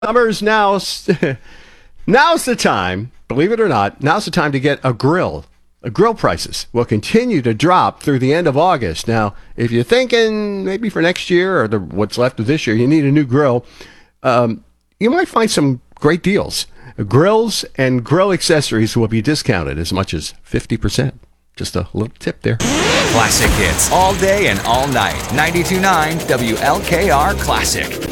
Summer's now. Now's the time, believe it or not, now's the time to get a grill. Grill prices will continue to drop through the end of August. Now, if you're thinking maybe for next year or what's left of this year, you need a new grill, you might find some great deals. Grills and grill accessories will be discounted as much as 50%. Just a little tip there. Classic hits all day and all night. 92.9 WLKR Classic.